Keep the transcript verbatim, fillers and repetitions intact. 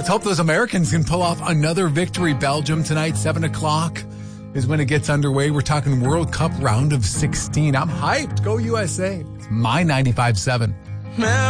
Let's hope those Americans can pull off another victory. Belgium tonight, seven o'clock is when it gets underway. We're talking World Cup round of sixteen. I'm hyped. Go U S A. It's my ninety-five seven.